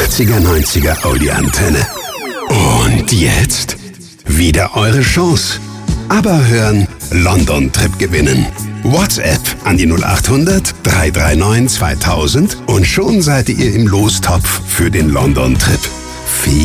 80er, 90er Audi-Antenne. Und jetzt wieder eure Chance. Aber hören, London-Trip gewinnen. WhatsApp an die 0800 339 2000 und schon seid ihr im Lostopf für den London-Trip. Viel